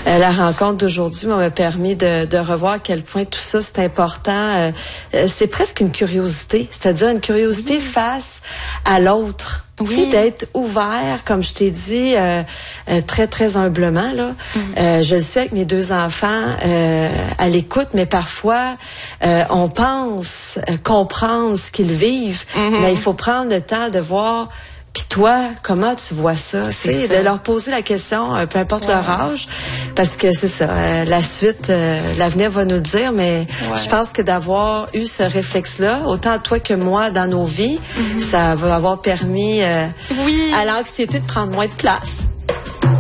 la rencontre d'aujourd'hui m'a permis de revoir à quel point tout ça, c'est important. C'est presque une curiosité, c'est-à-dire une curiosité face à l'autre. Oui. Tu sais, d'être ouvert, comme je t'ai dit, très, très humblement, là. Je le suis avec mes 2 enfants à l'écoute, mais parfois, on pense comprendre ce qu'ils vivent, mais il faut prendre le temps de voir. Puis toi, comment tu vois ça? C'est de leur poser la question, peu importe leur âge, parce que c'est ça, la suite, l'avenir va nous le dire, mais je pense que d'avoir eu ce réflexe-là, autant toi que moi dans nos vies, ça va avoir permis à l'anxiété de prendre moins de place.